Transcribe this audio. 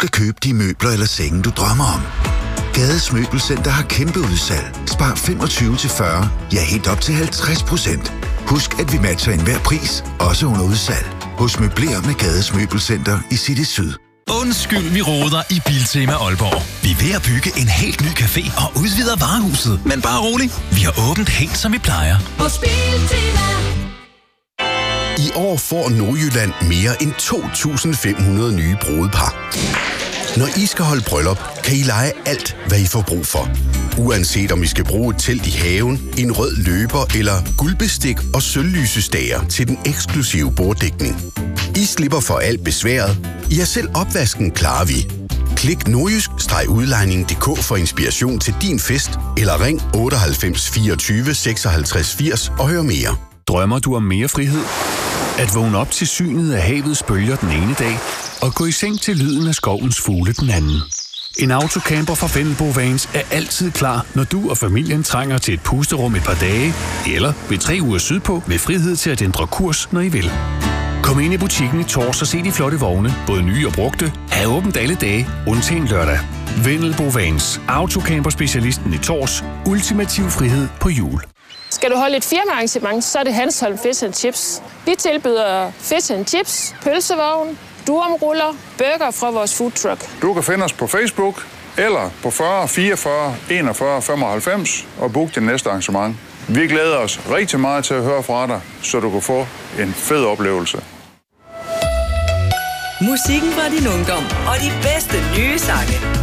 skal købe de møbler eller senge, du drømmer om. Gades Møbelcenter har kæmpe udsalg. Spar 25-40, ja helt op til 50%. Husk, at vi matcher enhver pris, også under udsalg. Hos Møbler med Gades Møbelcenter i City Syd. Undskyld, vi roder i Biltema Aalborg. Vi er ved at bygge en helt ny café og udvider varehuset. Men bare rolig, vi har åbent helt som vi plejer. Hos Biltema. I år får Nordjylland mere end 2.500 nye brudepar. Når I skal holde bryllup, kan I lege alt, hvad I får brug for. Uanset om I skal bruge et telt i haven, en rød løber eller guldbestik og sølvlysestager til den eksklusive borddækning. I slipper for alt besværet. I har selv opvasken, klarer vi. Klik nordjysk-udlejning.dk for inspiration til din fest, eller ring 98 24 56 80 og hør mere. Drømmer du om mere frihed? At vågne op til synet af havets bølger den ene dag, og gå i seng til lyden af skovens fugle den anden. En autocamper fra Fennelbo Vans er altid klar, når du og familien trænger til et pusterum et par dage, eller ved 3 uger sydpå med frihed til at ændre kurs, når I vil. Kom ind i butikken i Tors og se de flotte vogne, både nye og brugte. Ha' åbent alle dage, undtagen lørdag. Fennelbo Vans, autocamper-specialisten i Tors. Ultimativ frihed på hjul. Skal du holde et firmaarrangement, så er det Hanstholm Fish and Chips. Vi tilbyder fish and chips, pølsevogn, durumruller, burger fra vores foodtruck. Du kan finde os på Facebook eller på 40 44 41 95 og book det næste arrangement. Vi glæder os rigtig meget til at høre fra dig, så du kan få en fed oplevelse. Musikken fra din ungdom og de bedste nye sange.